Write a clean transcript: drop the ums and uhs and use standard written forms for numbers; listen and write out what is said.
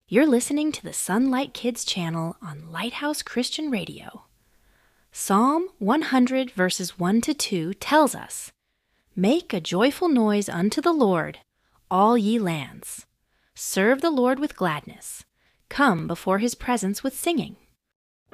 You're listening to the Sunlight Kids channel on Lighthouse Christian Radio. Psalm 100 verses 1 to 2 tells us, "Make a joyful noise unto the Lord, all ye lands. Serve the Lord with gladness. Come before his presence with singing.